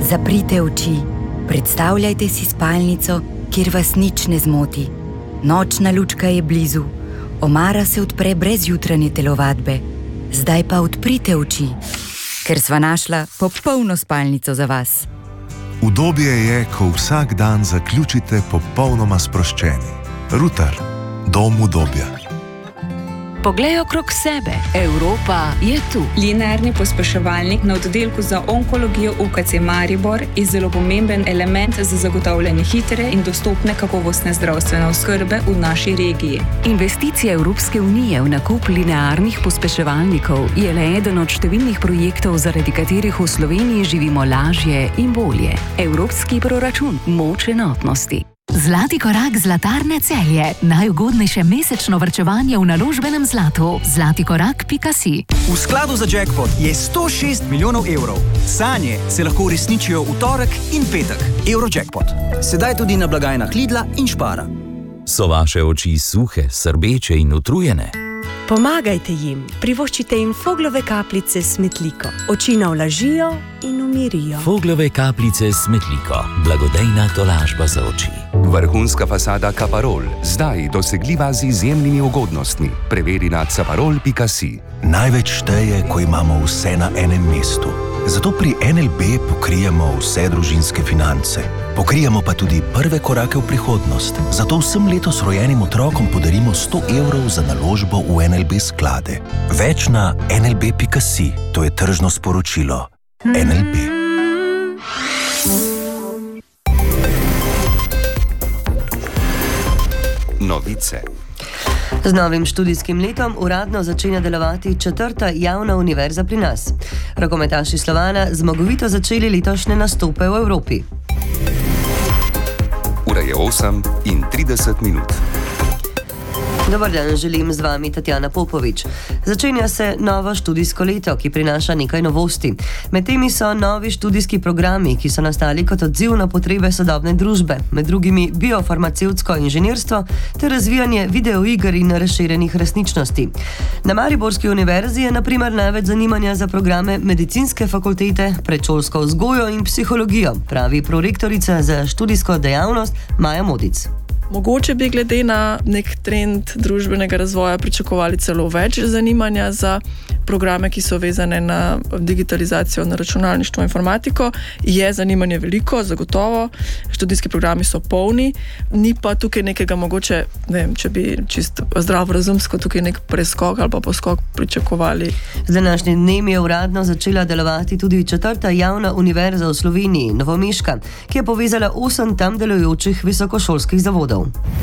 Zaprite oči, predstavljajte si spalnico, kjer vas nič ne zmoti. Nočna lučka je blizu, omara se odpre brez jutranje telovadbe. Zdaj pa odprite oči, ker sva našla popolno spalnico za vas. Udobje je, ko vsak dan zaključite popolnoma sproščeni. Ruter, dom udobja. Poglej okrog sebe. Evropa je tu. Linearni pospeševalnik na oddelku za onkologijo UKC Maribor je zelo pomemben element za zagotavljanje hitre in dostopne kakovostne zdravstvene oskrbe v naši regiji. Investicija Evropske unije v nakup linearnih pospeševalnikov je le eden od številnih projektov, zaradi katerih v Sloveniji živimo lažje in bolje. Evropski proračun, moč enotnosti. Zlati korak Zlatarne Celje. Najugodnejše mesečno varčevanje v naložbenem zlatu. zlatikorak.si. V skladu za jackpot je 106 milijonov evrov. Sanje se lahko uresničijo v torek in petek. Eurojackpot. Sedaj tudi na blagajnah Lidla in Spara. So vaše oči suhe, srbeče in utrujene? Pomagajte jim, privoščite jim Foglove kapljice s smetliko. Oči navlažijo in umirijo. Foglove kapljice s smetliko. Blagodejna tolažba za oči. Vrhunska fasada Caparol, zdaj dosegljiva z izjemnimi ugodnostmi. Preveri na caparol.si. Največ šteje, ko imamo vse na enem mestu. Zato pri NLB pokrijemo vse družinske finance. Pokrijemo pa tudi prve korake v prihodnost. Zato vsem letos rojenim otrokom podarimo 100 evrov za naložbo v NLB sklade. Več na nlb.si. To je tržno sporočilo. NLB. Novice. Z novim študijskim letom uradno začenja delovati 4. javna univerza pri nas. Rokometaši Slovana zmagovito začeli letošnje nastope v Evropi. Ura je 8:30. Dobar dan, želim z vami Tatjana Popovič. Začenja se novo študijsko leto, ki prinaša nekaj novosti. Med temi so novi študijski programi, ki so nastali kot odziv na potrebe sodobne družbe, med drugimi biofarmacevtsko inženirstvo ter razvijanje videoiger in razširjenih resničnosti. Na Mariborski univerzi je na primer največ zanimanja za programe medicinske fakultete, predšolsko vzgojo in psihologijo, pravi prorektorica za študijsko dejavnost Maja Modic. Mogoče bi glede na nek trend družbenega razvoja pričakovali celo več zanimanja za programe, ki so vezane na digitalizacijo, na računalništvo, informatiko. Je zanimanje veliko, zagotovo. Študijski programi so polni, ni pa tukaj nekega mogoče, ne vem, če bi čisto zdravo razumsko tukaj nek preskok ali pa poskok pričakovali. Z današnjim dnem je uradno začela delovati tudi 4. javna univerza v Sloveniji, Novomeška, ki je povezala 8 tam delujočih visokošolskih zavodov.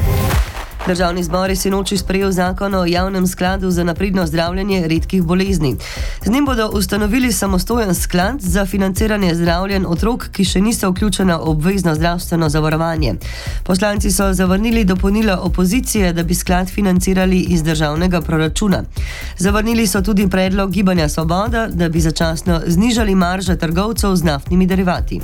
Državni zbor je sinoči sprejel zakon o javnem skladu za napredno zdravljenje redkih bolezni. Z njim bodo ustanovili samostojen sklad za financiranje zdravljenj otrok, ki še niso vključena v obvezno zdravstveno zavarovanje. Poslanci so zavrnili dopolnila opozicije, da bi sklad financirali iz državnega proračuna. Zavrnili so tudi predlog Gibanja Svoboda, da bi začasno znižali marže trgovcev z naftnimi derivati.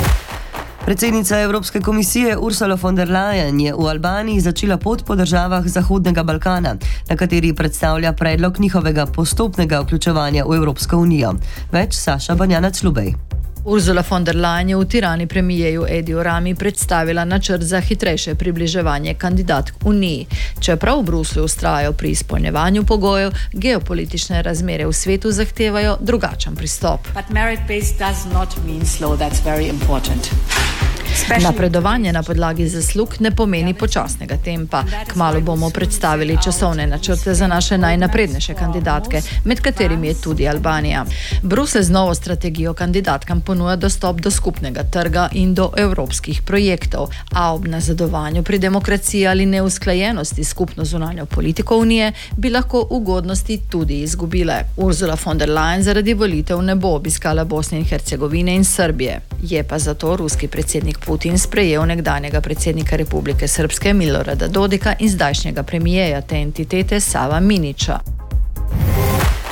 Predsednica Evropske komisije Ursula von der Leyen je v Albaniji začela pot po državah Zahodnega Balkana, na kateri predstavlja predlog njihovega postopnega vključevanja v Evropsko unijo. Več Saša Banjanac-Lubej. Ursula von der Leyen je v Tirani premijeju Ediju Rami predstavila načrt za hitrejše približevanje kandidatk Uniji. Čeprav v Bruslju vztrajajo pri izpolnjevanju pogojev, geopolitične razmere v svetu zahtevajo drugačen pristop. But merit-based does not mean slow, that's very important. Napredovanje na podlagi zaslug ne pomeni počasnega tempa. Kmalu bomo predstavili časovne načrte za naše najnaprednejše kandidatke, med katerimi je tudi Albanija. Bruselj z novo strategijo kandidatkam ponuja dostop do skupnega trga in do evropskih projektov, a ob nazadovanju pri demokraciji ali neusklajenosti skupno zunanjo politiko Unije bi lahko ugodnosti tudi izgubile. Ursula von der Leyen zaradi volitev ne bo obiskala Bosne in Hercegovine in Srbije. Je pa zato ruski predsednik Putin sprejel nekdanjega predsednika Republike Srpske Milorada Dodika in zdajšnjega premijeja te entitete Sava Minića.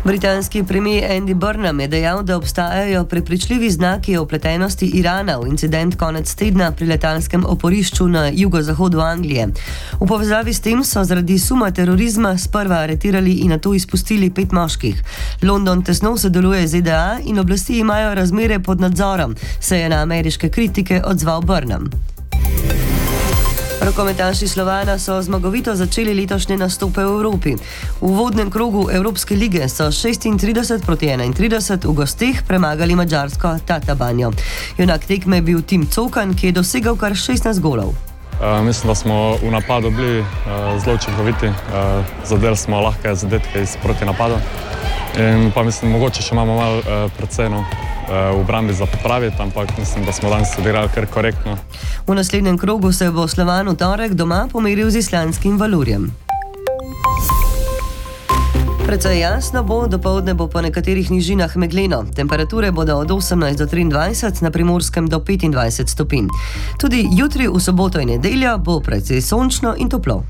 Britanski premijer Andy Burnham je dejal, da obstajajo prepričljivi znaki o vpletenosti Irana v incident konec tedna pri letalskem oporišču na jugozahodu Anglije. V povezavi s tem so zaradi suma terorizma sprva aretirali in nato izpustili 5 moških. London tesno sodeluje z ZDA in oblasti imajo razmere pod nadzorom, se je na ameriške kritike odzval Burnham. Rokometaši Slovana so zmagovito začeli letošnje nastope v Evropi. V uvodnem krogu Evropske lige so 36-31 v gosteh premagali madžarsko Tatabanjo. Junak tekme je bil Tim Cokan, ki je dosegal kar 16 golov. Mislim, da smo v napadu bili zelo učinkoviti. Zadeli smo lahke zadetke iz proti napada. In pa mislim, mogoče še imamo malo precej v obrambi za popraviti, ampak mislim, da smo danes odigrali kar korektno. V naslednjem krogu se bo Slovan v torek doma pomeril z islandskim Valurjem. Precej jasno bo, dopoldne bo po nekaterih nižinah megleno. Temperature bodo od 18 do 23, na Primorskem do 25 stopinj. Tudi jutri v soboto in nedeljo bo precej sončno in toplo.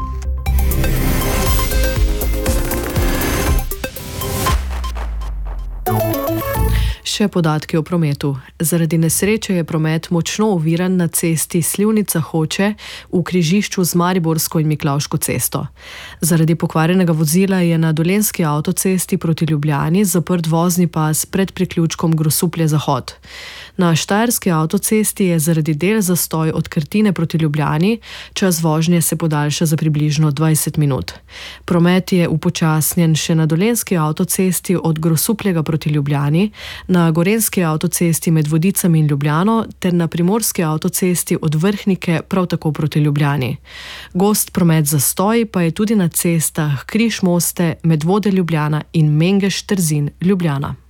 Še podatki o prometu. Zaradi nesreče je promet močno oviran na cesti Slivnica-Hoče v križišču z Mariborsko in Miklavško cesto. Zaradi pokvarjenega vozila je na Dolenjski avtocesti proti Ljubljani zaprt vozni pas pred priključkom Grosuplje-Zahod. Na Štajerski avtocesti je zaradi del zastoj od Krtine proti Ljubljani, čas vožnje se podaljša za približno 20 minut. Promet je upočasnjen še na Dolenjski avtocesti od Grosupljega proti Ljubljani, na Gorenjski avtocesti med Vodicami in Ljubljano ter na Primorski avtocesti od Vrhnike prav tako proti Ljubljani. Gost promet zastoj pa je tudi na cestah Križ Moste, Medvode Ljubljana in Mengeš Trzin Ljubljana.